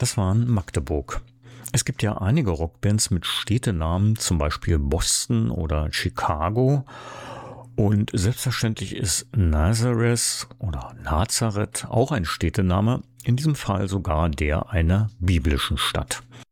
Das war in Magdeburg. Es gibt ja einige Rockbands mit Städtenamen, zum Beispiel Boston oder Chicago. Und selbstverständlich ist Nazareth oder Nazareth auch ein Städtename, in diesem Fall sogar der einer biblischen Stadt.